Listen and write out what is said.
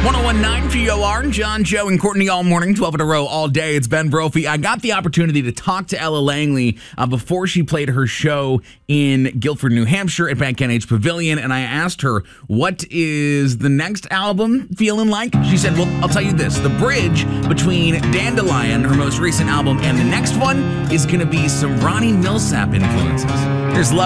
1019 POR, John, Joe, and Courtney all morning, 12 in a row, all day. It's Ben Brophy. I got the opportunity to talk to Ella Langley before she played her show in Guilford, New Hampshire at Bank NH Pavilion, and I asked her, what is the next album feeling like? She said, well, I'll tell you this. The bridge between Dandelion, her most recent album, and the next one is going to be some Ronnie Milsap influences. Here's Love